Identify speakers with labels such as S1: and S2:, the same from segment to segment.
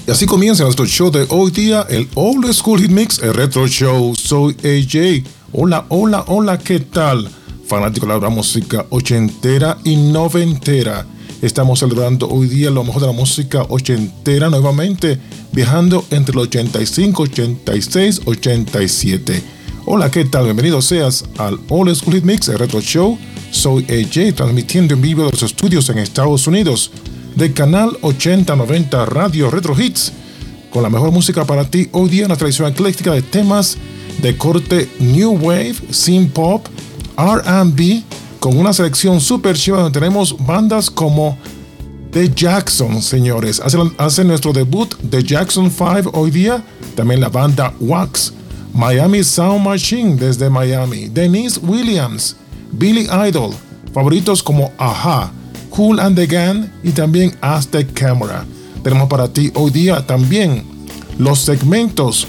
S1: Y así comienza nuestro show de hoy día, el Old School Hit Mix, el Retro Show. Soy AJ. Hola, ¿qué tal? Fanático de la música ochentera y noventera. Estamos celebrando hoy día lo mejor de la música ochentera nuevamente, viajando entre el 85, 86, 87. Hola, ¿qué tal? Bienvenido seas al Old School Hit Mix, el Retro Show. Soy AJ, transmitiendo en vivo de los estudios en Estados Unidos, del canal 8090 Radio Retro Hits, con la mejor música para ti. Hoy día una tradición ecléctica de temas de corte New Wave, Synth Pop, R&B, con una selección super chiva donde tenemos bandas como The Jackson, señores. Hacen nuestro debut The Jackson 5 hoy día. También la banda Wax, Miami Sound Machine desde Miami, Denise Williams, Billy Idol, favoritos como Aha, Kool and the Gang y también Aztec Camera. Tenemos para ti hoy día también los segmentos,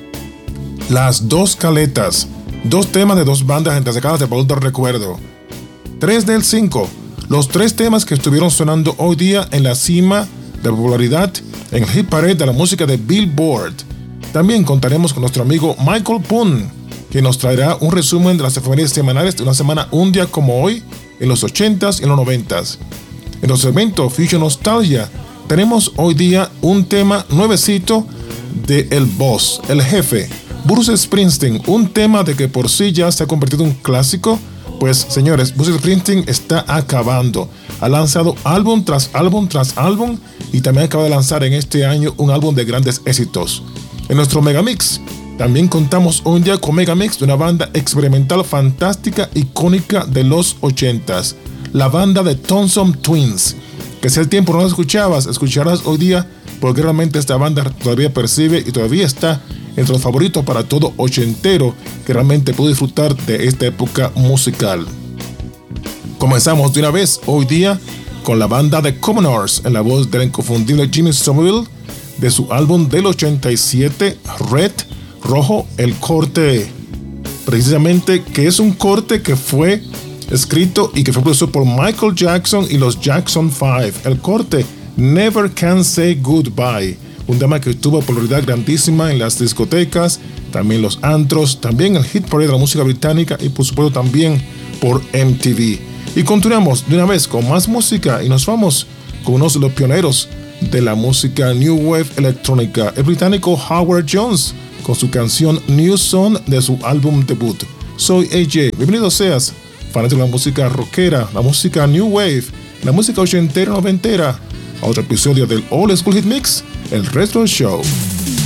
S1: las dos caletas, dos temas de dos bandas entresacadas de baúl del recuerdo, 3 del 5, los 3 temas que estuvieron sonando hoy día en la cima de popularidad en el hit parade de la música de Billboard. También contaremos con nuestro amigo Michael Poon, que nos traerá un resumen de las efemérides semanales de una semana un día como hoy, en los 80s y en los 90s. En los segmentos Fusion Nostalgia tenemos hoy día un tema nuevecito de El Boss, el jefe, Bruce Springsteen, un tema de que por sí ya se ha convertido en un clásico. Pues señores, Bruce Springsteen está acabando, ha lanzado álbum tras álbum tras álbum y también acaba de lanzar en este año un álbum de grandes éxitos. En nuestro Megamix también contamos hoy día con Megamix de una banda experimental fantástica, icónica de los 80s, la banda de Thompson Twins, que si el tiempo no la escucharás hoy día, porque realmente esta banda todavía percibe y todavía está entre los favoritos para todo ochentero que realmente puede disfrutar de esta época musical. Comenzamos de una vez hoy día con la banda de Commoners en la voz del inconfundible Jimmy Somerville, de su álbum del 87, Red, Rojo, el corte, precisamente, que es un corte que fue escrito y que fue producido por Michael Jackson y los Jackson 5. El corte Never Can Say Goodbye, un tema que tuvo popularidad grandísima en las discotecas, también los antros, también el hit parade de la música británica y por supuesto también por MTV. Y continuamos de una vez con más música y nos vamos con uno de los pioneros de la música New Wave electrónica, el británico Howard Jones, con su canción New Song de su álbum debut. Soy AJ, bienvenido seas, fanático de la música rockera, la música New Wave, la música ochentera, noventera, a otro episodio del Old School Hit Mix, el Retro Show.